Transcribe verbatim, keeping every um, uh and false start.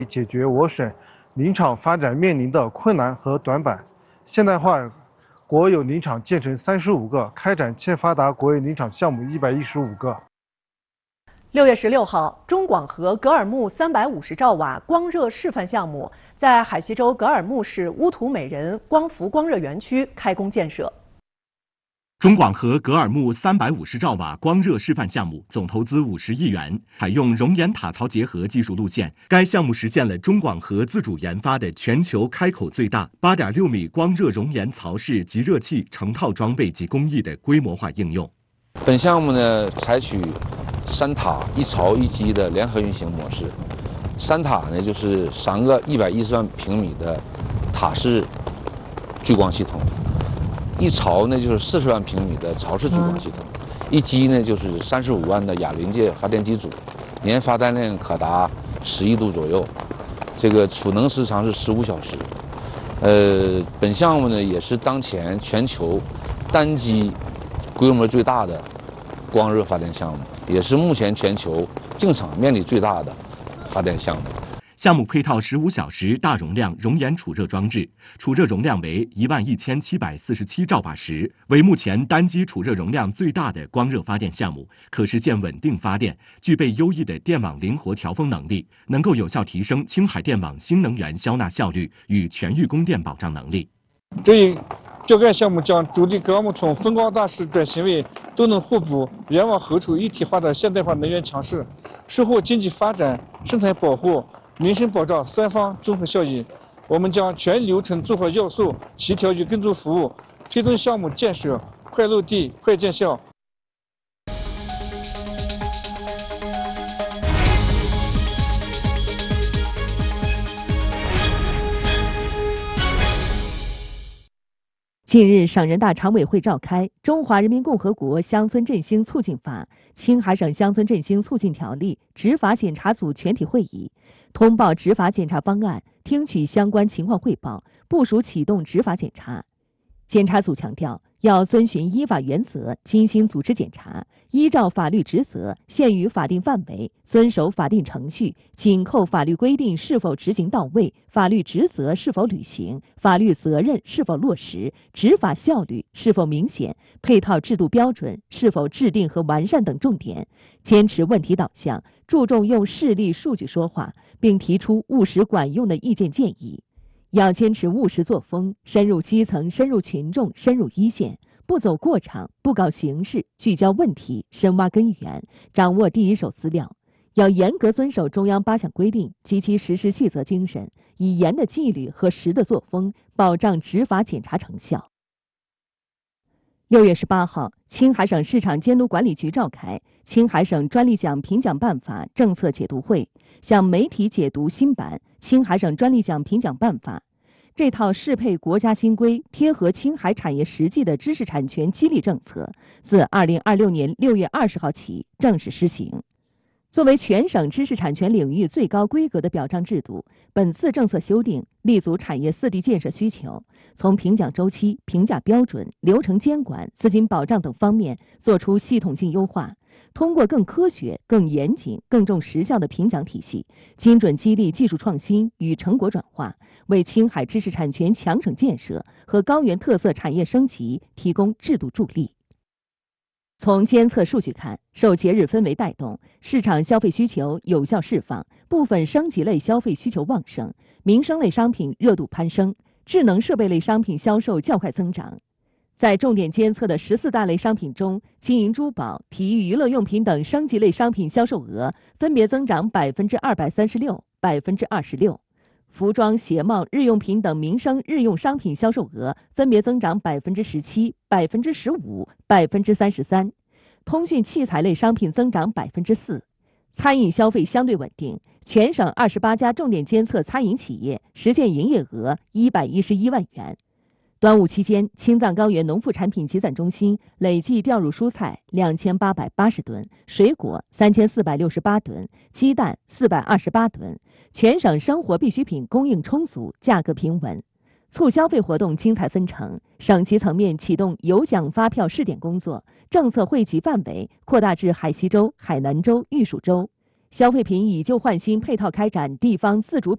解决我省林场发展面临的困难和短板。现代化国有林场建成三十五个，开展欠发达国有林场项目一百一十五个。 六月十六号，中广核格尔木三百五十兆瓦光热示范项目在海西州格尔木市乌图美人光伏光热园区开工建设。 中广核格尔木三百五十兆瓦光热示范项目总投资五十亿元，采用熔岩塔槽结合技术路线。该项目实现了中广核自主研发的全球开口最大八点六米光热熔岩槽式集热器成套装备及工艺的规模化应用。 本项目呢，采取三塔一槽一机的联合运行模式。三塔呢，就是三个一百一十万平米的塔式聚光系统。一槽呢就是四十万平米的槽式聚光系统，一机呢就是三十五万的亚临界发电机组，年发电量可达十亿度左右，这个储能时长是十五小时。呃，本项目呢也是当前全球单机规模最大的光热发电项目，也是目前全球净场面积最大的发电项目。 项目配套十五小时大容量熔岩储热装置，储热容量为一万一千七百四十七兆瓦时，为目前单机储热容量最大的光热发电项目，可实现稳定发电，具备优异的电网灵活调峰能力，能够有效提升青海电网新能源消纳效率与全域供电保障能力。 这一浇盖项目将主力格尔木从风光大势转型为都能互补、远往后处一体化的现代化能源强势，收获经济发展、生态保护、民生保障三方综合效益。我们将全流程做好要素协调与跟踪服务，推动项目建设快落地、快见效。 近日，省人大常委会召开《中华人民共和国乡村振兴促进法》青海省乡村振兴促进条例执法检查组全体会议，通报执法检查方案，听取相关情况汇报，部署启动执法检查。检查组强调，要遵循依法原则，精心组织检查，依照法律职责，限于法定范围，遵守法定程序，紧扣法律规定是否执行到位，法律职责是否履行，法律责任是否落实，执法效率是否明显，配套制度标准是否制定和完善等重点，坚持问题导向，注重用事例数据说话，并提出务实管用的意见建议。要坚持务实作风，深入基层、深入群众、深入一线，不走过场，不搞形式，聚焦问题，深挖根源，掌握第一手资料。要严格遵守中央八项规定及其实施细则精神，以严的纪律和实的作风，保障执法检查成效。六月十八号，青海省市场监督管理局召开青海省专利奖评奖办法政策解读会，向媒体解读新版《青海省专利奖评奖办法》。这套适配国家新规、贴合青海产业实际的知识产权激励政策，自二零二六年六月二十号起正式施行。作为全省知识产权领域最高规格的表彰制度，本次政策修订立足产业四地建设需求，从评奖周期、评价标准、流程监管、资金保障等方面作出系统性优化，通过更科学、更严谨、更重实效的评奖体系，精准激励技术创新与成果转化，为青海知识产权强省建设和高原特色产业升级提供制度助力。从监测数据看，受节日氛围带动，市场消费需求有效释放，部分升级类消费需求旺盛，民生类商品热度攀升，智能设备类商品销售较快增长。在重点监测的十四大类商品中，金银珠宝、体育娱乐用品等升级类商品销售额分别增长百分之二百三十六、百分之二十六。服装、鞋帽、日用品等民生日用商品销售额分别增长百分之十七、百分之十五、百分之三十三，通讯器材类商品增长百分之四。餐饮消费相对稳定，全省二十八家重点监测餐饮企业实现营业额一百一十一万元。端午期间，青藏高原农副产品集散中心累计调入蔬菜两千八百八十吨，水果三千四百六十八吨，鸡蛋四百二十八吨，全省生活必需品供应充足，价格平稳。促消费活动精彩纷呈，省级层面启动有奖发票试点工作，政策惠及范围扩大至海西州、海南州、玉蜀州。消费品以旧换新配套开展地方自主